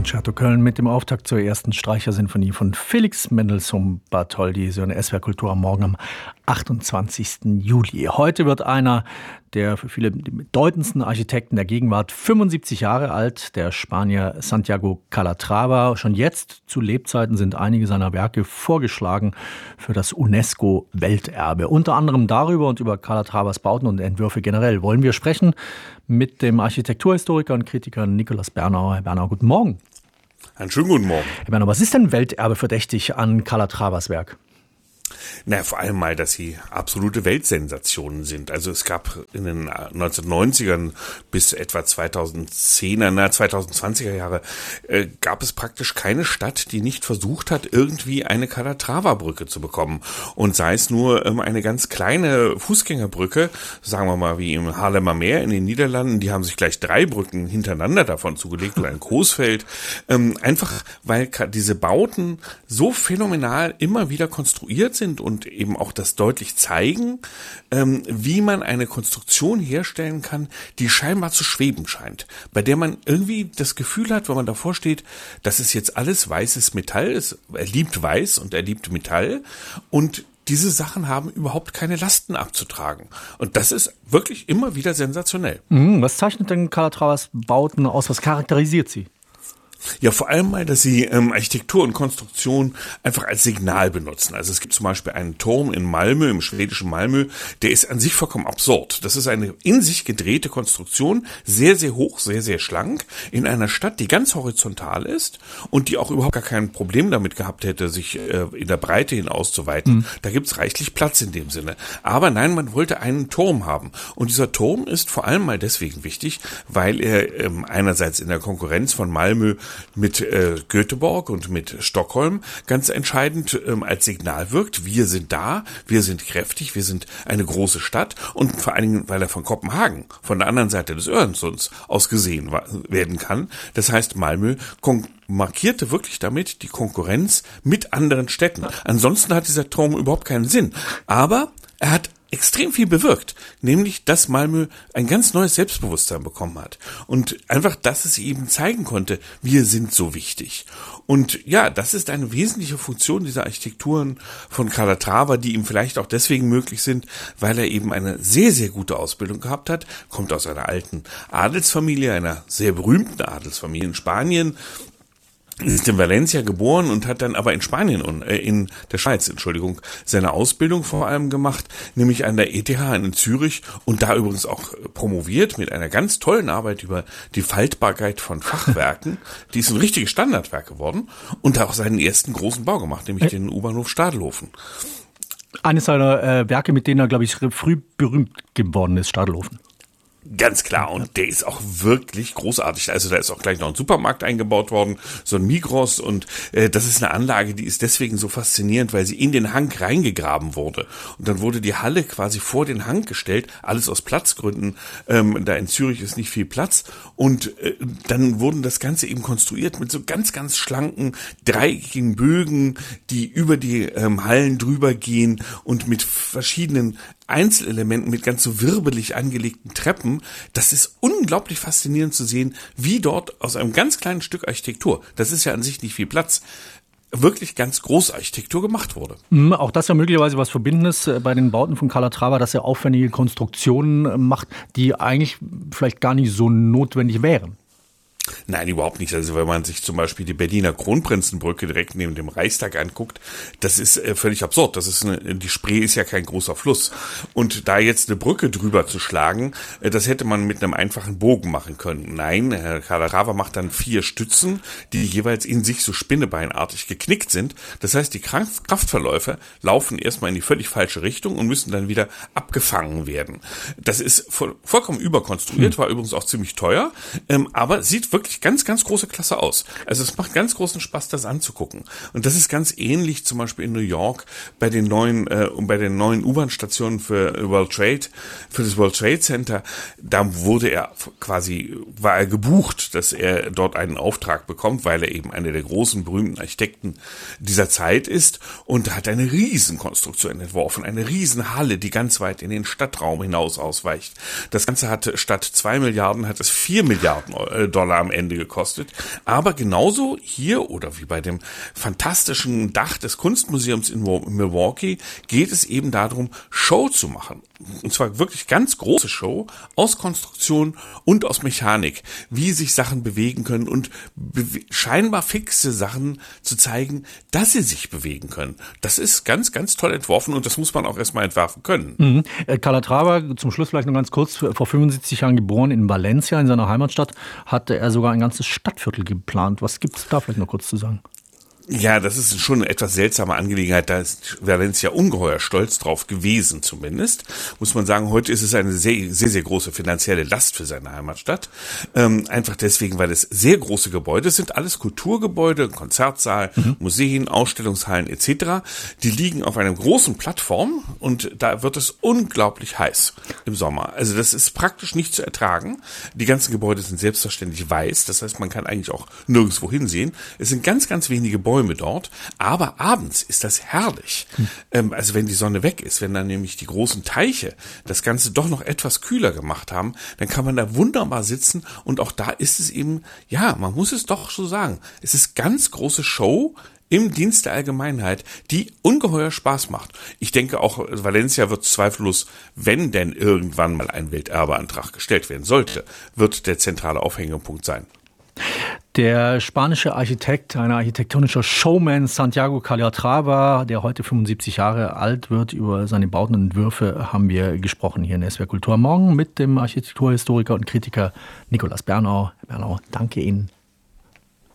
Concerto Köln mit dem Auftakt zur ersten Streichersinfonie von Felix Mendelssohn Bartholdy, so eine SWR Kultur am Morgen am 28. Juli. Heute wird einer der für viele bedeutendsten Architekten der Gegenwart 75 Jahre alt, der Spanier Santiago Calatrava. Schon jetzt zu Lebzeiten sind einige seiner Werke vorgeschlagen für das UNESCO-Welterbe. Unter anderem darüber und über Calatravas Bauten und Entwürfe generell wollen wir sprechen mit dem Architekturhistoriker und Kritiker Nikolaus Bernauer. Herr Bernauer, guten Morgen. Einen schönen guten Morgen. Herr Bernauer, was ist denn Welterbe verdächtig an Calatravas Werk? Na, vor allem mal, dass sie absolute Weltsensationen sind. Also es gab in den 1990ern bis etwa 2020er Jahre gab es praktisch keine Stadt, die nicht versucht hat, irgendwie eine Calatrava-Brücke zu bekommen. Und sei es nur eine ganz kleine Fußgängerbrücke, sagen wir mal wie im Haarlemmer Meer in den Niederlanden, die haben sich gleich 3 Brücken hintereinander davon zugelegt oder ein Coesfeld. Einfach, weil diese Bauten so phänomenal immer wieder konstruiert sind und eben auch das deutlich zeigen, wie man eine Konstruktion herstellen kann, die scheinbar zu schweben scheint, bei der man irgendwie das Gefühl hat, wenn man davor steht, das ist jetzt alles weißes Metall, er liebt weiß und er liebt Metall und diese Sachen haben überhaupt keine Lasten abzutragen. Und das ist wirklich immer wieder sensationell. Was zeichnet denn Calatravas Bauten aus? Was charakterisiert sie? Ja, vor allem mal, dass sie Architektur und Konstruktion einfach als Signal benutzen. Also es gibt zum Beispiel einen Turm in Malmö, im schwedischen Malmö, der ist an sich vollkommen absurd. Das ist eine in sich gedrehte Konstruktion, sehr, sehr hoch, sehr, sehr schlank, in einer Stadt, die ganz horizontal ist und die auch überhaupt gar kein Problem damit gehabt hätte, sich in der Breite hinauszuweiten. Da gibt's reichlich Platz in dem Sinne. Aber nein, man wollte einen Turm haben. Und dieser Turm ist vor allem mal deswegen wichtig, weil er einerseits in der Konkurrenz von Malmö mit Göteborg und mit Stockholm ganz entscheidend als Signal wirkt. Wir sind da, wir sind kräftig, wir sind eine große Stadt und vor allen Dingen, weil er von Kopenhagen, von der anderen Seite des Öresunds aus gesehen werden kann. Das heißt, Malmö markierte wirklich damit die Konkurrenz mit anderen Städten. Ansonsten hat dieser Turm überhaupt keinen Sinn. Aber er hat extrem viel bewirkt, nämlich, dass Malmö ein ganz neues Selbstbewusstsein bekommen hat und einfach, dass es eben zeigen konnte, wir sind so wichtig. Und ja, das ist eine wesentliche Funktion dieser Architekturen von Calatrava, die ihm vielleicht auch deswegen möglich sind, weil er eben eine sehr, sehr gute Ausbildung gehabt hat, kommt aus einer alten Adelsfamilie, einer sehr berühmten Adelsfamilie in Spanien, ist in Valencia geboren und hat dann aber in Spanien und in der Schweiz, seine Ausbildung vor allem gemacht, nämlich an der ETH in Zürich und da übrigens auch promoviert mit einer ganz tollen Arbeit über die Faltbarkeit von Fachwerken. Die ist ein richtiges Standardwerk geworden und da auch seinen ersten großen Bau gemacht, nämlich den U-Bahnhof Stadelhofen. Eines seiner Werke, mit denen er, glaube ich, früh berühmt geworden ist, Stadelhofen. Ganz klar, und der ist auch wirklich großartig. Also da ist auch gleich noch ein Supermarkt eingebaut worden, so ein Migros und das ist eine Anlage, die ist deswegen so faszinierend, weil sie in den Hang reingegraben wurde. Und dann wurde die Halle quasi vor den Hang gestellt, alles aus Platzgründen. Da in Zürich ist nicht viel Platz und dann wurden das Ganze eben konstruiert mit so ganz, ganz schlanken, dreieckigen Bögen, die über die Hallen drüber gehen und mit verschiedenen Einzelelementen mit ganz so wirbelig angelegten Treppen. Das ist unglaublich faszinierend zu sehen, wie dort aus einem ganz kleinen Stück Architektur, das ist ja an sich nicht viel Platz, wirklich ganz große Architektur gemacht wurde. Auch das ist ja möglicherweise was Verbindendes bei den Bauten von Calatrava, dass er aufwendige Konstruktionen macht, die eigentlich vielleicht gar nicht so notwendig wären. Nein, überhaupt nicht. Also wenn man sich zum Beispiel die Berliner Kronprinzenbrücke direkt neben dem Reichstag anguckt, das ist völlig absurd. Die Spree ist ja kein großer Fluss. Und da jetzt eine Brücke drüber zu schlagen, das hätte man mit einem einfachen Bogen machen können. Nein, Herr Calatrava macht dann 4 Stützen, die jeweils in sich so spinnebeinartig geknickt sind. Das heißt, die Kraftverläufe laufen erstmal in die völlig falsche Richtung und müssen dann wieder abgefangen werden. Das ist vollkommen überkonstruiert, war übrigens auch ziemlich teuer, aber sieht wirklich ganz, ganz große Klasse aus. Also es macht ganz großen Spaß, das anzugucken. Und das ist ganz ähnlich zum Beispiel in New York bei den neuen U-Bahn-Stationen für das World Trade Center. Da war er gebucht, dass er dort einen Auftrag bekommt, weil er eben einer der großen, berühmten Architekten dieser Zeit ist und hat eine Riesenkonstruktion entworfen, eine Riesenhalle, die ganz weit in den Stadtraum hinaus ausweicht. Das Ganze hatte statt 2 Milliarden, hat es 4 Milliarden Dollar am Ende Ende gekostet. Aber genauso hier oder wie bei dem fantastischen Dach des Kunstmuseums in Milwaukee geht es eben darum, Show zu machen. Und zwar wirklich ganz große Show aus Konstruktion und aus Mechanik, wie sich Sachen bewegen können und scheinbar fixe Sachen zu zeigen, dass sie sich bewegen können. Das ist ganz, ganz toll entworfen und das muss man auch erstmal entwerfen können. Calatrava, zum Schluss vielleicht noch ganz kurz, vor 75 Jahren geboren in Valencia, in seiner Heimatstadt, hatte er sogar ein ganzes Stadtviertel geplant. Was gibt es da vielleicht noch kurz zu sagen? Ja, das ist schon eine etwas seltsame Angelegenheit. Da ist Valencia ungeheuer stolz drauf gewesen, zumindest. Muss man sagen, heute ist es eine sehr, sehr, sehr große finanzielle Last für seine Heimatstadt. Einfach deswegen, weil es sehr große Gebäude sind. Alles Kulturgebäude, ein Konzertsaal, Museen, Ausstellungshallen etc. Die liegen auf einer großen Plattform und da wird es unglaublich heiß im Sommer. Also das ist praktisch nicht zu ertragen. Die ganzen Gebäude sind selbstverständlich weiß. Das heißt, man kann eigentlich auch nirgendwo hinsehen. Es sind ganz, ganz wenige Bäume dort, aber abends ist das herrlich. Also wenn die Sonne weg ist, wenn dann nämlich die großen Teiche das Ganze doch noch etwas kühler gemacht haben, dann kann man da wunderbar sitzen und auch da ist es eben, ja, man muss es doch so sagen, es ist ganz große Show im Dienst der Allgemeinheit, die ungeheuer Spaß macht. Ich denke auch, Valencia wird zweifellos, wenn denn irgendwann mal ein Welterbeantrag gestellt werden sollte, wird der zentrale Aufhängepunkt sein. Der spanische Architekt, ein architektonischer Showman Santiago Calatrava, der heute 75 Jahre alt wird, über seine Bauten und Entwürfe haben wir gesprochen hier in SWR Kultur am Morgen mit dem Architekturhistoriker und Kritiker Nikolaus Bernau. Herr Bernau, danke Ihnen.